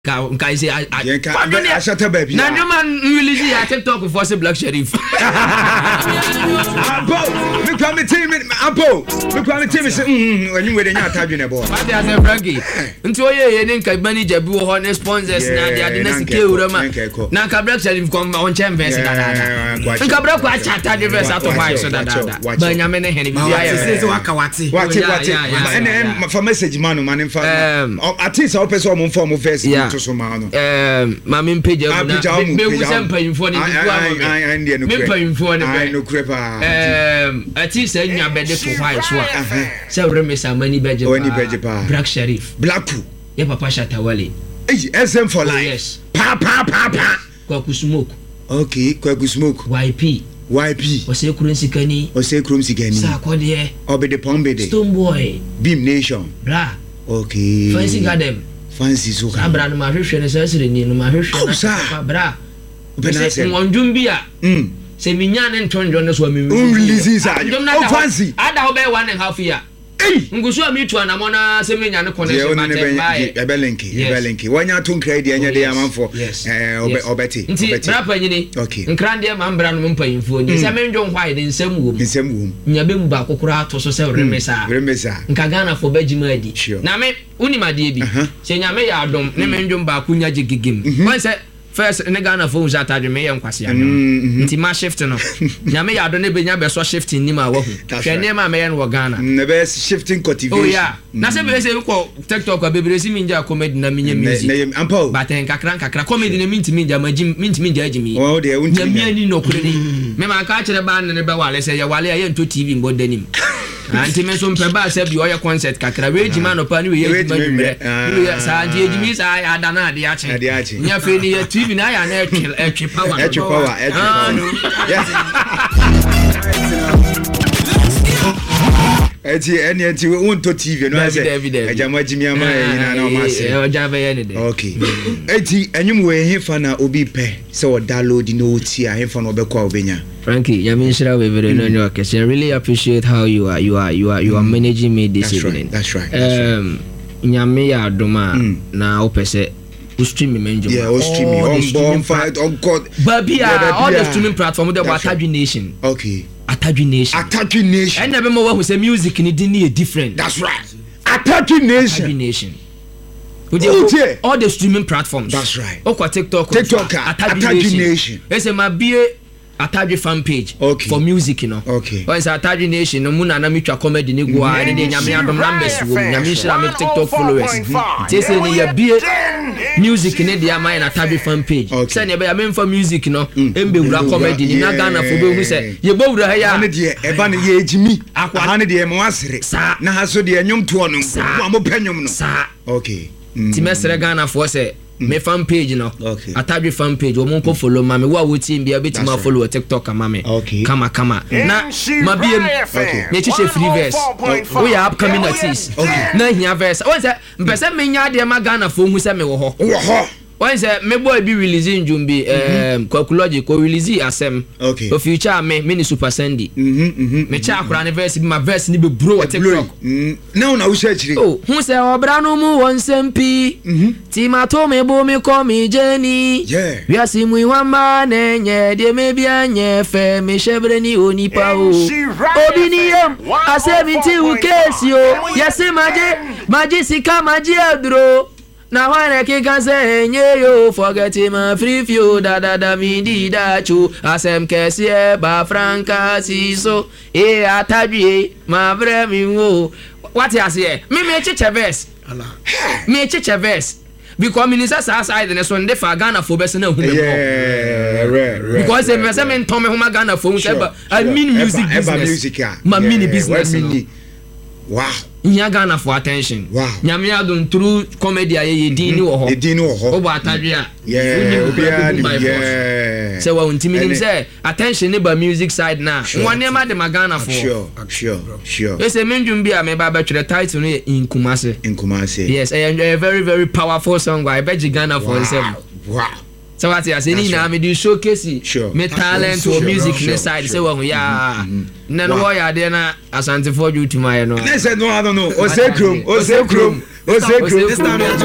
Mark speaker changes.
Speaker 1: Kai say I
Speaker 2: shut up baby.
Speaker 1: Now the man really see I TikTok for say Black Sheriff.
Speaker 2: Ampo, me come me team Ampo. Me come me team say when you with the nyata dwene boy.
Speaker 1: What dey say Frankie? Nti oye ye nka manager bi wo ho ne sponsors na dey ade na sike urama. Na ka Black Sheriff come on champions da. Nka Black kwa chata dey verse out of high so da. Ba nya me ne hene bi ya.
Speaker 2: Say waka wate. And for message man man fa. At least I person mo form verse.
Speaker 1: Mami page na be wu sempanyfo ne di me panyfo ne be
Speaker 2: no crepa
Speaker 1: ati say nya bede to high so say remesa mani beje pa Black Sheriff
Speaker 2: Blacku
Speaker 1: ye papa Shatawale
Speaker 2: SM for life.
Speaker 1: Yes
Speaker 2: pa
Speaker 1: Kwaku Smoke.
Speaker 2: Okay, Kwaku Smoke.
Speaker 1: YP Ose Krum Sikani sa kode
Speaker 2: Obede Pombede
Speaker 1: Stone Boy
Speaker 2: Beam Nation
Speaker 1: bra.
Speaker 2: Okay,
Speaker 1: Fancy Garden
Speaker 2: Fancy so
Speaker 1: abra no ma hwehwe ne sasire ni no ma hwehwe na bra benase wonjum bia se minya ne ntonjo ne so mi
Speaker 2: release sa fancy
Speaker 1: ada ho be 1.5 year ngusu amitu anamona se minya ne connection ma te bae
Speaker 2: ebelenki wanya to nkra dia nya de amanfo obeti
Speaker 1: bra panyini nkrande ma mbra no mpanyimfo ni se menjo hwae de nsam wom nya be mu ba kokora ato so se remesa nka Ghana fo bagima adi na me unimade bi se nya me ya adom ne menjo ba kunya jigigim wan se first ne Ghana fo uza tadwe me ye nkwase adom nti ma shift no nya me ya adom ne be nya be so shifting ni ma wa hu hwe ne ma me ye no Ghana
Speaker 2: ne be shifting cultivation.
Speaker 1: Oh yeah na se be se ko TikTok abebresi minja comedy na minya music
Speaker 2: ampo
Speaker 1: baten kakra comedy na minti minja ajimi
Speaker 2: oh de unti
Speaker 1: na mi no kure ni me ma ka kire ba ne be wale se ya wale ya nto TV mbo danim anti me so mpe ba se bi oye concert kakra we jima no pa ni we ye jima ni sa di ejimi sa ada na ade ache nya fe ni ya TV na ya na etwe power
Speaker 2: eti we won't TV no say ejama jimi ama ina na o ma se okay eti enyum we hefa na obi pe se o download no ti a hefa na obekwa obenya.
Speaker 1: Frankie, Yaminshira we very no okay. I really appreciate how you are managing me this evening.
Speaker 2: That's right.
Speaker 1: Nyame ya adoma na opese stream menjo.
Speaker 2: Yeah, stream on God.
Speaker 1: Babia all the streaming platform the Ataju Nation.
Speaker 2: Okay.
Speaker 1: Ataju Nation. And never more who say music in the different.
Speaker 2: That's right. Ataju Nation.
Speaker 1: All the streaming platforms.
Speaker 2: That's right.
Speaker 1: Okwa TikTok.
Speaker 2: Ataju Nation.
Speaker 1: Ese mabie Ataju fan page for music, you know.
Speaker 2: Okay.
Speaker 1: Or is Ataju Nation no muna na mitwa comedy ni gwa and then nyame adom numbers wo nyame shira me TikTok followers. Tese ni ya bie music ni dia man Ataju fan page. Say ne be ya me for music no embe wura comedy ni na Ghana fo be hu say ye bo wura ha ya
Speaker 2: ne de eba ne ye ejimi ha ne de me wasere na ha so de enwom to no mo panyom no. Okay.
Speaker 1: Ti mesere Ghana fo say me fan page no Ataju fan page wo mon ko follow ma me wa wo team bia beti ma follow TikTok ma me kama na ma biem me chiche free verse we are upcoming artist na hia verse o say mpese me nya de ma Ghana fo hu se me wo ho when say me boy be releasing jumbi Kwakulogic ko release asem o future me ni Super Sandy me cha akura ne verse bi ma verse ni be bro TikTok
Speaker 2: now na wo share chiri
Speaker 1: hu say obra no mu won sempi ti ma to me bo me ko me jeni we asimu iwamba ne nye de me bia nye fe me shebre ni onipa o obi ni yam asemiti u case yo yesi maji sika maji adro na wana kika say nye yo forget him free few da mi di da chu asem kese ba franca si so Ataju ma bre mi wo what you say me chiche verse me chiche verse because minister side ne so nde fa Ghana fo bese na hu me because say me say me nton me hu ma Ghana fo say I mean music business ma mini business
Speaker 2: wow
Speaker 1: nya Ghana for attention nyame adon through comedy aye dini wo ho obo Ataju so wa untimi nim say attention neighbor music side na won ma de Ghana for sure ese menjum bia me ba betwere title no Inkumase yes a very very powerful song I bet Ghana for himself
Speaker 2: wow
Speaker 1: so what you say na me do showcase me talent or music inside say we ya na no ya de na asante for you to my no
Speaker 2: no I don't know o se krom